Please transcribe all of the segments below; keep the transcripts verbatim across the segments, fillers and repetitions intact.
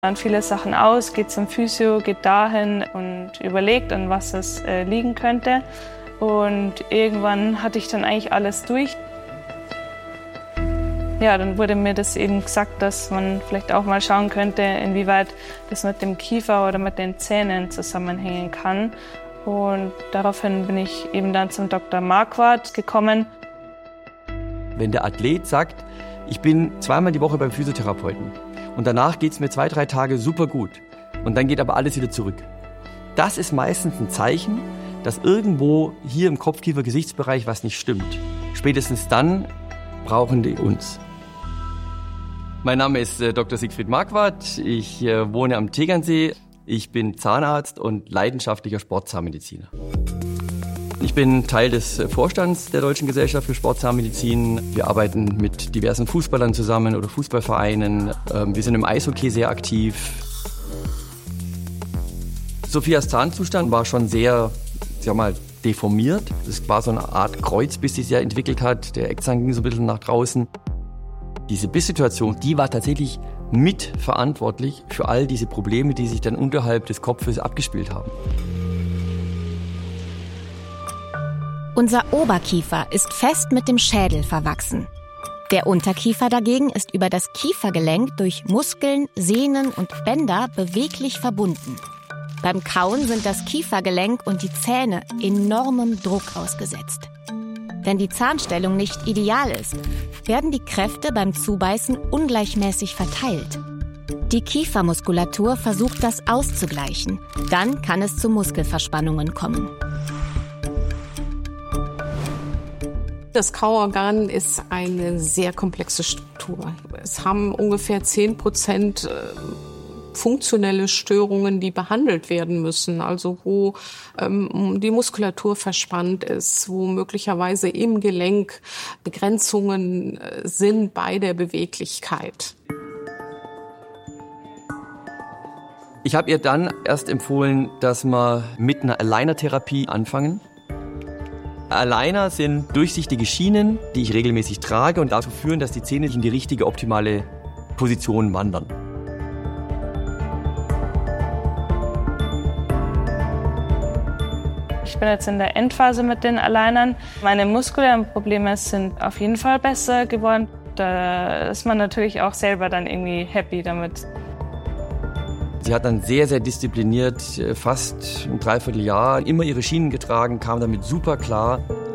Dann viele Sachen aus, geht zum Physio, geht dahin und überlegt, an was es äh, liegen könnte. Und irgendwann hatte ich dann eigentlich alles durch. Ja, dann wurde mir das eben gesagt, dass man vielleicht auch mal schauen könnte, inwieweit das mit dem Kiefer oder mit den Zähnen zusammenhängen kann. Und daraufhin bin ich eben dann zum Doktor Marquardt gekommen. Wenn der Athlet sagt, ich bin zweimal die Woche beim Physiotherapeuten und danach geht es mir zwei, drei Tage super gut und dann geht aber alles wieder zurück. Das ist meistens ein Zeichen, dass irgendwo hier im Kopf-Kiefer-Gesichtsbereich was nicht stimmt. Spätestens dann brauchen die uns. Mein Name ist äh, Doktor Siegfried Marquardt. Ich äh, wohne am Tegernsee. Ich bin Zahnarzt und leidenschaftlicher Sportzahnmediziner. Ich bin Teil des Vorstands der Deutschen Gesellschaft für Sportzahnmedizin. Wir arbeiten mit diversen Fußballern zusammen oder Fußballvereinen. Wir sind im Eishockey sehr aktiv. Sophias Zahnzustand war schon sehr, sag mal, deformiert. Es war so eine Art Kreuzbiss, die sich ja entwickelt hat. Der Eckzahn ging so ein bisschen nach draußen. Diese Bisssituation, die war tatsächlich mitverantwortlich für all diese Probleme, die sich dann unterhalb des Kopfes abgespielt haben. Unser Oberkiefer ist fest mit dem Schädel verwachsen. Der Unterkiefer dagegen ist über das Kiefergelenk durch Muskeln, Sehnen und Bänder beweglich verbunden. Beim Kauen sind das Kiefergelenk und die Zähne enormem Druck ausgesetzt. Wenn die Zahnstellung nicht ideal ist, werden die Kräfte beim Zubeißen ungleichmäßig verteilt. Die Kiefermuskulatur versucht, das auszugleichen. Dann kann es zu Muskelverspannungen kommen. Das Kauorgan ist eine sehr komplexe Struktur. Es haben ungefähr zehn Prozent funktionelle Störungen, die behandelt werden müssen. Also wo ähm, die Muskulatur verspannt ist, wo möglicherweise im Gelenk Begrenzungen sind bei der Beweglichkeit. Ich habe ihr dann erst empfohlen, dass wir mit einer Aligner-Therapie anfangen. Aligner sind durchsichtige Schienen, die ich regelmäßig trage und dazu führen, dass die Zähne in die richtige, optimale Position wandern. Ich bin jetzt in der Endphase mit den Alignern. Meine muskulären Probleme sind auf jeden Fall besser geworden. Da ist man natürlich auch selber dann irgendwie happy damit. Sie hat dann sehr, sehr diszipliniert, fast ein Dreivierteljahr, immer ihre Schienen getragen, kam damit super klar.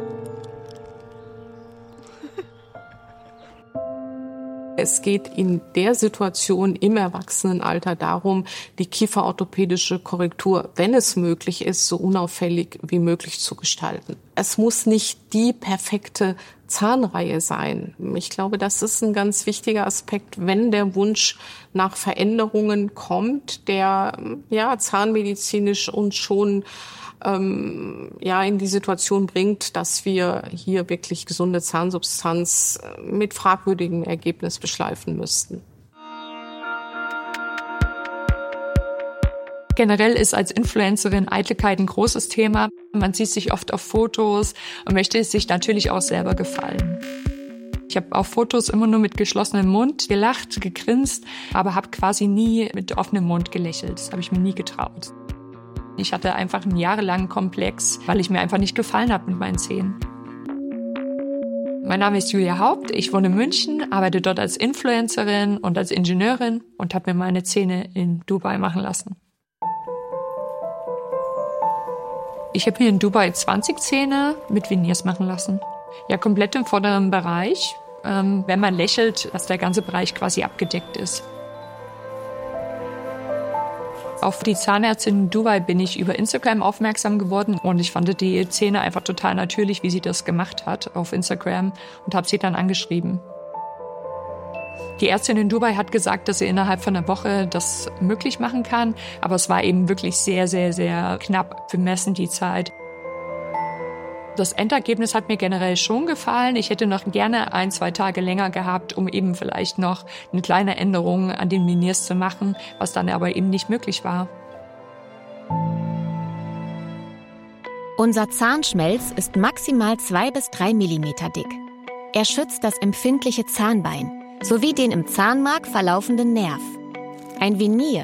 Es geht in der Situation im Erwachsenenalter darum, die kieferorthopädische Korrektur, wenn es möglich ist, so unauffällig wie möglich zu gestalten. Es muss nicht die perfekte Zahnreihe sein. Ich glaube, das ist ein ganz wichtiger Aspekt, wenn der Wunsch nach Veränderungen kommt, der ja zahnmedizinisch uns schon ähm, ja in die Situation bringt, dass wir hier wirklich gesunde Zahnsubstanz mit fragwürdigem Ergebnis beschleifen müssten. Generell ist als Influencerin Eitelkeit ein großes Thema. Man sieht sich oft auf Fotos und möchte sich natürlich auch selber gefallen. Ich habe auf Fotos immer nur mit geschlossenem Mund gelacht, gegrinst, aber habe quasi nie mit offenem Mund gelächelt. Das habe ich mir nie getraut. Ich hatte einfach einen jahrelangen Komplex, weil ich mir einfach nicht gefallen habe mit meinen Zähnen. Mein Name ist Julia Haupt, ich wohne in München, arbeite dort als Influencerin und als Ingenieurin und habe mir meine Zähne in Dubai machen lassen. Ich habe hier in Dubai zwanzig Zähne mit Veneers machen lassen. Ja, komplett im vorderen Bereich, ähm, wenn man lächelt, dass der ganze Bereich quasi abgedeckt ist. Auf die Zahnärztin in Dubai bin ich über Instagram aufmerksam geworden und ich fand die Zähne einfach total natürlich, wie sie das gemacht hat auf Instagram und habe sie dann angeschrieben. Die Ärztin in Dubai hat gesagt, dass sie innerhalb von einer Woche das möglich machen kann, aber es war eben wirklich sehr, sehr, sehr knapp bemessen, die Zeit. Das Endergebnis hat mir generell schon gefallen. Ich hätte noch gerne ein, zwei Tage länger gehabt, um eben vielleicht noch eine kleine Änderung an den Veneers zu machen, was dann aber eben nicht möglich war. Unser Zahnschmelz ist maximal zwei bis drei Millimeter dick. Er schützt das empfindliche Zahnbein sowie den im Zahnmark verlaufenden Nerv. Ein Veneer